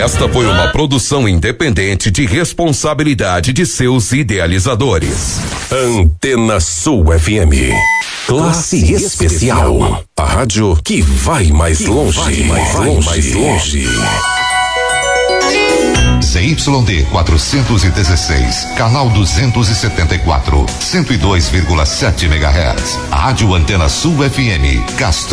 Esta foi uma produção independente de responsabilidade de seus idealizadores. Antena Sul FM. Classe especial. A rádio que vai mais longe. Mais longe. ZYD 416, canal 274, 102,7 MHz. Rádio Antena Sul FM, Castro.